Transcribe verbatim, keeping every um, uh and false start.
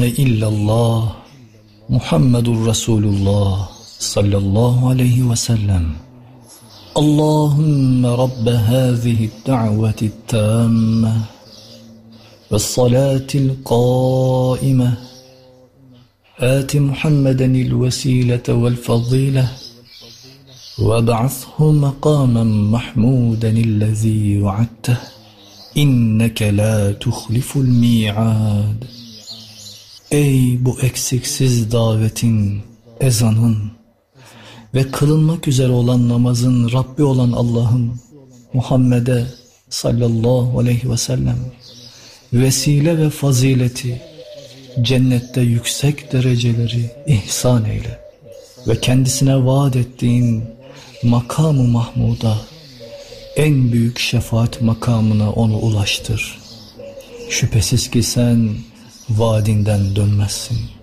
ilahe illallah Muhammedur Resulullah sallallahu aleyhi ve sellem. Allahümme Rabbe hâzihi da'veti tâmme ve salatil qâime آت محمدا الوسيلة والفضيلة وابعثه مقاما محمودا الذي وعدته إنك لا تخلف الميعاد. Ey bu eksiksiz davetin, ezanın ve kılınmak üzere olan namazın Rabbi olan Allah'ım, Muhammed'e sallallahu aleyhi ve sellem vesile ve fazileti, cennette yüksek dereceleri ihsan eyle ve kendisine vaat ettiğin makam-ı mahmuda, en büyük şefaat makamına onu ulaştır. Şüphesiz ki sen vaadinden dönmezsin.